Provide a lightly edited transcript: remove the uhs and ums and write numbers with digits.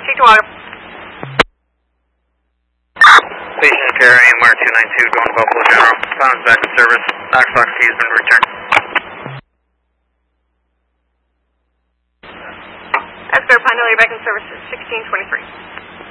Cheektowaga. Station Care AMR 292 going to Buffalo General. Found back in service. Knox Key has been returned. Escort Pine Hill, you're back in service at 1623.